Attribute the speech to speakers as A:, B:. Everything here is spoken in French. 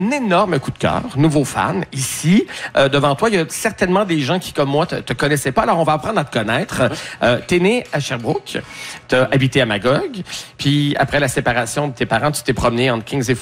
A: énorme coup de cœur, nouveau fan, ici. Devant toi, il y a certainement des gens qui, comme moi, te connaissaient pas. Alors, on va apprendre à te connaître. T'es né à Sherbrooke, t'as habité à Magog, puis après la séparation de tes parents, tu t'es promené entre Kings et